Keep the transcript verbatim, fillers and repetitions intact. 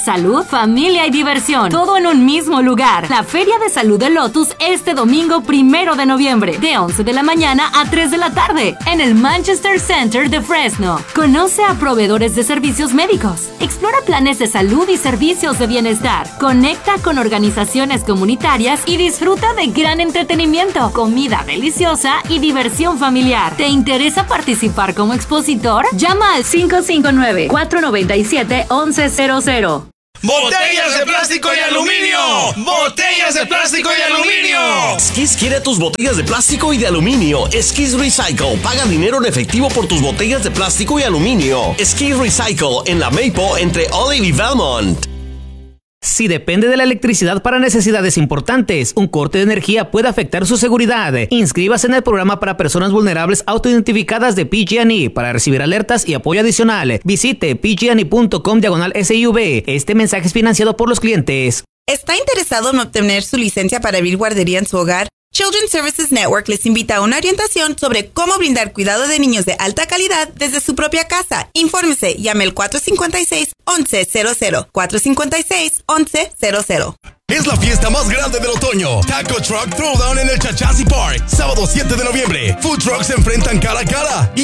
salud, familia y diversión. Todo en un mismo lugar. La Feria de Salud de Lotus este domingo primero de noviembre, de once de la mañana a tres de la tarde, en el Manchester Center de Fresno. Conoce a proveedores de servicios médicos. Explora planes de salud y servicios de bienestar. Conecta con organizaciones comunitarias y disfruta de gran entretenimiento, comida deliciosa y diversión familiar. ¿Te interesa participar como expositor? Llama al cinco cinco nueve, cuatro nueve siete, once cero cero. ¡Botellas de plástico y aluminio! ¡Botellas de plástico y aluminio! Skis quiere tus botellas de plástico y de aluminio. Skis Recycle. Paga dinero en efectivo por tus botellas de plástico y aluminio. Skis Recycle en la Maple entre Olive y Belmont. Si depende de la electricidad para necesidades importantes, un corte de energía puede afectar su seguridad. Inscríbase en el programa para personas vulnerables autoidentificadas de P G and E para recibir alertas y apoyo adicional. Visite p g and e punto com diagonal S I V. Este mensaje es financiado por los clientes. ¿Está interesado en obtener su licencia para abrir guardería en su hogar? Children's Services Network les invita a una orientación sobre cómo brindar cuidado de niños de alta calidad desde su propia casa. Infórmese, llame al cuatro cinco seis, once cero cero, cuatro cinco seis, once cero cero. Es la fiesta más grande del otoño. Taco Truck Throwdown en el Chachasi Park. Sábado siete de noviembre. Food trucks se enfrentan cara a cara. Y